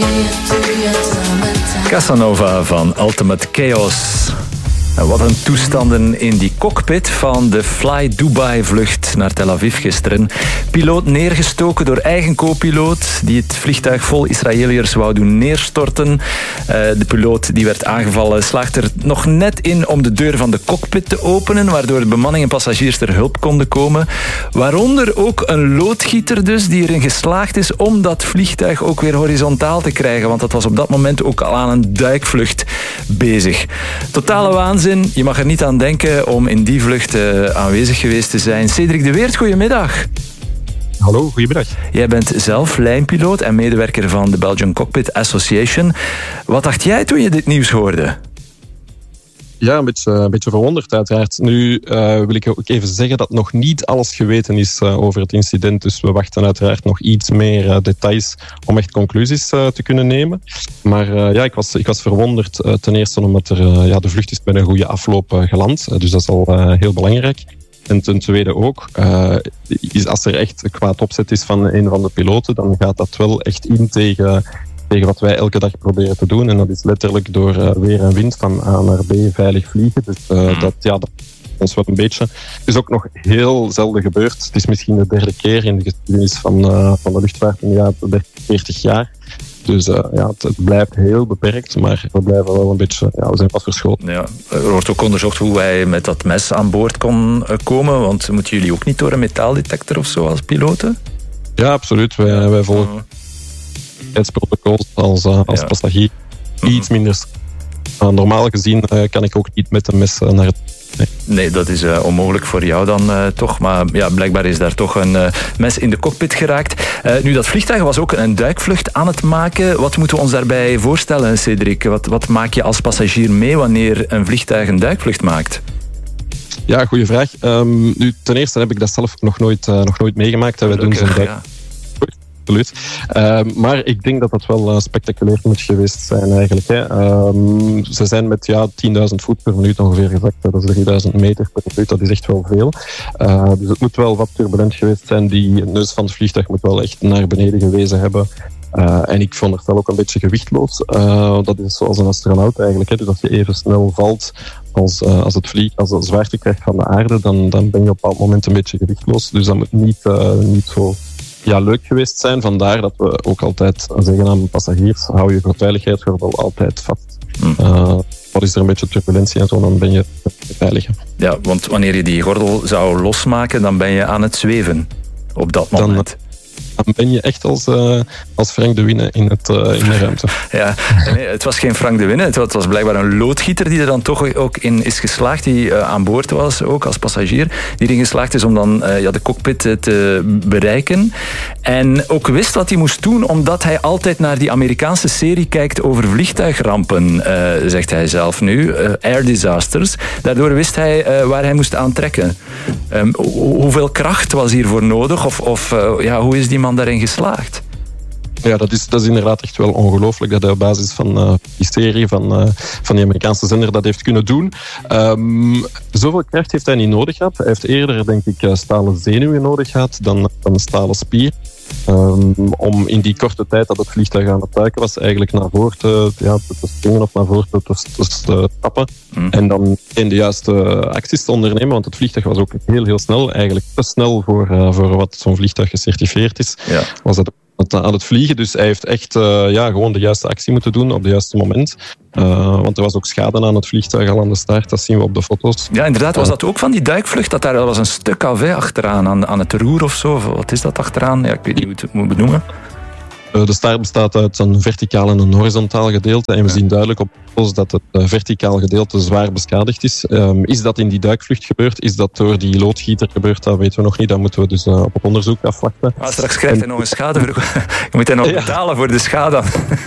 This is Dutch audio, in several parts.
Casanova van Ultimate Chaos. En wat een toestanden in die cockpit van de Fly Dubai-vlucht naar Tel Aviv gisteren. Piloot neergestoken door eigen co-piloot die het vliegtuig vol Israëliërs wou doen neerstorten. De piloot die werd aangevallen slaagt er nog net in om de deur van de cockpit te openen, waardoor de bemanning en passagiers ter hulp konden komen. Waaronder ook een loodgieter dus, die erin geslaagd is om dat vliegtuig ook weer horizontaal te krijgen, want dat was op dat moment ook al aan een duikvlucht bezig. Totale waanzin. Je mag er niet aan denken om in die vlucht aanwezig geweest te zijn. Cedric de Weert, goedemiddag. Hallo, goedemiddag. Jij bent zelf lijnpiloot en medewerker van de Belgian Cockpit Association. Wat dacht jij toen je dit nieuws hoorde? Ja, een beetje verwonderd uiteraard. Nu wil ik ook even zeggen dat nog niet alles geweten is over het incident. Dus we wachten uiteraard nog iets meer details om echt conclusies te kunnen nemen. Maar ja, ik was verwonderd ten eerste omdat de vlucht is met een goede afloop geland. Dus dat is al heel belangrijk. En ten tweede ook, als er echt kwaad opzet is van een van de piloten, dan gaat dat wel echt in tegen wat wij elke dag proberen te doen. En dat is letterlijk door weer en wind van A naar B veilig vliegen. Dus dat ons wel een beetje. Het is ook nog heel zelden gebeurd. Het is misschien de derde keer in de geschiedenis van de luchtvaart in de 30, 40 jaar. Dus het blijft heel beperkt, maar we blijven wel een beetje, we zijn pas verschoten. Ja, er wordt ook onderzocht hoe wij met dat mes aan boord kon komen, want moeten jullie ook niet door een metaaldetector of zo als piloten? Ja, absoluut. Wij volgen het protocol als passagier. Iets minder. Normaal gezien kan ik ook niet met een mes naar het... Nee, dat is onmogelijk voor jou dan toch. Maar ja, blijkbaar is daar toch een mes in de cockpit geraakt. Nu, dat vliegtuig was ook een duikvlucht aan het maken. Wat moeten we ons daarbij voorstellen, Cedric? Wat maak je als passagier mee wanneer een vliegtuig een duikvlucht maakt? Ja, goede vraag. Nu, ten eerste heb ik dat zelf nog nooit meegemaakt. Wij doen zo'n duik. Ja. Absoluut. Maar ik denk dat wel spectaculair moet geweest zijn eigenlijk. Hè. Ze zijn met 10.000 voet per minuut ongeveer gezakt. Dat is 3000 meter per minuut. Dat is echt wel veel. Dus het moet wel wat turbulent geweest zijn. Die neus van het vliegtuig moet wel echt naar beneden gewezen hebben. En ik vond het wel ook een beetje gewichtloos. Dat is zoals een astronaut eigenlijk. Hè. Dus als je even snel valt als de zwaartekracht van de aarde, dan ben je op een bepaald moment een beetje gewichtloos. Dus dat moet niet zo... leuk geweest zijn. Vandaar dat we ook altijd zeggen aan passagiers, hou je veiligheidsgordel altijd vast. Wat is er een beetje turbulentie en zo, dan ben je veilig. Ja, want wanneer je die gordel zou losmaken, dan ben je aan het zweven op dat moment. Dan ben je echt als Frank de Winne in de ruimte. Ja, nee, het was geen Frank de Winne. Het was blijkbaar een loodgieter die er dan toch ook in is geslaagd, die aan boord was, ook als passagier, die erin geslaagd is om dan de cockpit te bereiken. En ook wist wat hij moest doen, omdat hij altijd naar die Amerikaanse serie kijkt over vliegtuigrampen, zegt hij zelf nu, Air Disasters. Daardoor wist hij waar hij moest aantrekken. Hoeveel kracht was hiervoor nodig? Hoe is die man daarin geslaagd? Ja, dat is inderdaad echt wel ongelooflijk dat hij op basis van die serie van die Amerikaanse zender dat heeft kunnen doen. Zoveel kracht heeft hij niet nodig gehad. Hij heeft eerder, denk ik, stalen zenuwen nodig gehad dan stalen spier. Om in die korte tijd dat het vliegtuig aan het duiken was, eigenlijk naar voren te springen of naar voren te stappen. En dan in de juiste acties te ondernemen, want het vliegtuig was ook heel, heel snel. Eigenlijk te snel voor wat zo'n vliegtuig gecertificeerd is. Ja. Was dat aan het vliegen, dus hij heeft echt gewoon de juiste actie moeten doen op het juiste moment. Want er was ook schade aan het vliegtuig al aan de start, dat zien we op de foto's. Ja, inderdaad, was dat ook van die duikvlucht, dat daar was een stuk af achteraan, aan het roer of zo? Wat is dat achteraan? Ja, ik weet niet hoe het moet benoemen. De staart bestaat uit een verticaal en een horizontaal gedeelte. En we zien duidelijk op foto's dat het verticaal gedeelte zwaar beschadigd is. Is dat in die duikvlucht gebeurd? Is dat door die loodgieter gebeurd? Dat weten we nog niet. Dat moeten we dus op het onderzoek afwachten. Maar straks krijgt hij nog een schade. Je moet hij nog betalen voor de schade.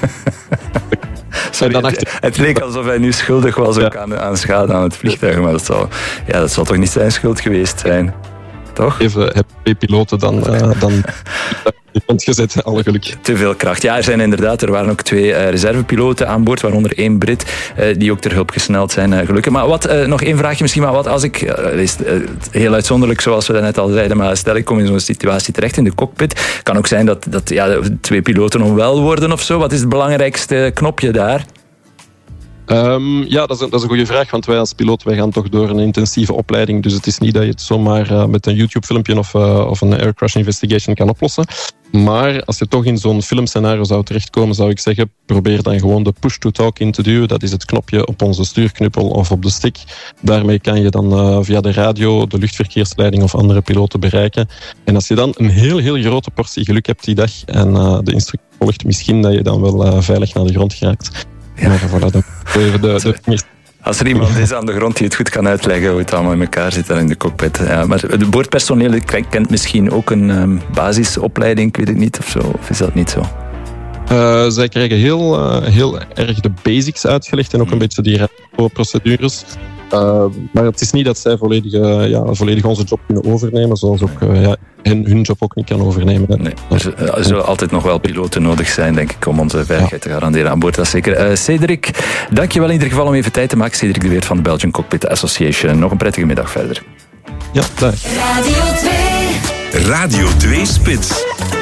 Sorry, het leek alsof hij nu schuldig was ook aan schade aan het vliegtuig. Maar dat zal toch niet zijn schuld geweest zijn? Toch? Even heb je piloten dan de grond gezet, alle geluk. Te veel kracht. Ja, er waren ook 2 reservepiloten aan boord, waaronder 1 Brit, die ook ter hulp gesneld zijn, gelukkig. Maar nog één vraagje misschien, maar wat als ik, is heel uitzonderlijk zoals we net al zeiden, maar stel ik kom in zo'n situatie terecht in de cockpit, kan ook zijn dat 2 piloten onwel worden of zo. Wat is het belangrijkste knopje daar? Ja, dat is een goede vraag, want wij als piloot gaan toch door een intensieve opleiding, dus het is niet dat je het zomaar met een YouTube-filmpje of een air crash investigation kan oplossen. Maar als je toch in zo'n filmscenario zou terechtkomen, zou ik zeggen, probeer dan gewoon de push-to-talk in te duwen. Dat is het knopje op onze stuurknuppel of op de stick. Daarmee kan je dan via de radio de luchtverkeersleiding of andere piloten bereiken. En als je dan een heel, heel grote portie geluk hebt die dag en de instructie volgt, misschien dat je dan wel veilig naar de grond geraakt. Ja. Maar voilà, dan even als er iemand is aan de grond die het goed kan uitleggen hoe het allemaal in elkaar zit dan in de cockpit. Ja, maar het boordpersoneel kent misschien ook een basisopleiding, ik weet het niet of zo. Of is dat niet zo? Zij krijgen heel erg de basics uitgelegd en ook een beetje die procedures. Maar het is niet dat zij volledig onze job kunnen overnemen, zoals ook hun job ook niet kan overnemen. Nee, er zullen altijd nog wel piloten nodig zijn, denk ik, om onze veiligheid te garanderen aan boord. Dat is zeker. Cedric, dankjewel in ieder geval om even tijd te maken. Cedric de Weert van de Belgian Cockpit Association. Nog een prettige middag verder. Ja, dag. Radio 2 Spits.